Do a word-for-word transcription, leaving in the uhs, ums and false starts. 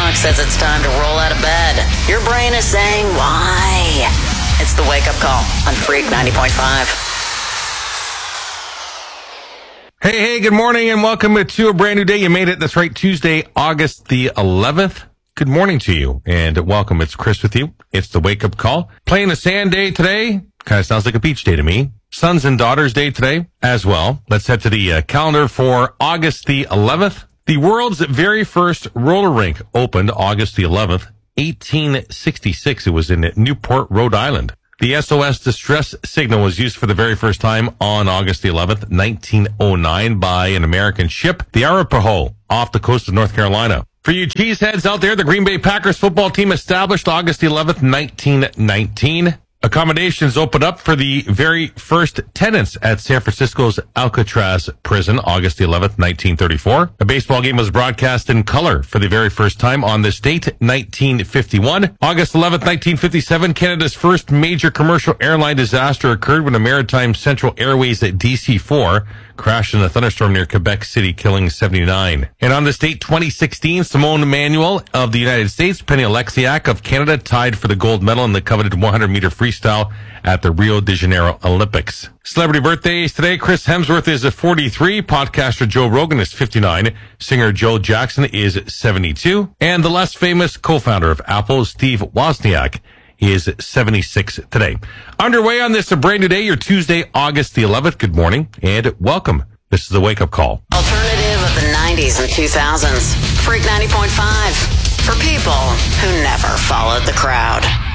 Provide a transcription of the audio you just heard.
clock says it's time to roll out of bed. Your brain is saying, why? It's the Wake Up Call on Freak ninety point five. Hey, hey, good morning and welcome to a brand new day. You made it. That's right, Tuesday, August the eleventh. Good morning to you and welcome. It's Chris with you. It's the Wake Up Call. Playing a sand day today. Kind of sounds like a beach day to me. Sons and Daughters Day today as well. Let's head to the uh, calendar for August the eleventh. The world's very first roller rink opened August the eleventh, eighteen sixty-six. It was in Newport, Rhode Island. The S O S distress signal was used for the very first time on August the eleventh, nineteen oh nine by an American ship, the Arapahoe, off the coast of North Carolina. For you cheeseheads out there, the Green Bay Packers football team established August the eleventh, nineteen nineteen. Accommodations opened up for the very first tenants at San Francisco's Alcatraz prison, August the eleventh, nineteen thirty-four. A baseball game was broadcast in color for the very first time on this date, nineteen fifty-one. August eleventh, nineteen fifty-seven, Canada's first major commercial airline disaster occurred when a Maritime Central Airways at D C four crashed in a thunderstorm near Quebec City, killing seventy-nine. And on this date, twenty sixteen, Simone Manuel of the United States, Penny Oleksiak of Canada tied for the gold medal in the coveted one hundred meter freestyle at the Rio de Janeiro Olympics. Celebrity birthdays today. Chris Hemsworth is forty-three. Podcaster Joe Rogan is fifty-nine. Singer Joe Jackson is seventy-two. And the less famous co-founder of Apple, Steve Wozniak, is seventy-six today. Underway on this a brand new day, your Tuesday, August the eleventh. Good morning and welcome. This is the Wake Up Call. Alternative of the nineties and two thousands. Freak ninety point five. For people who never followed the crowd.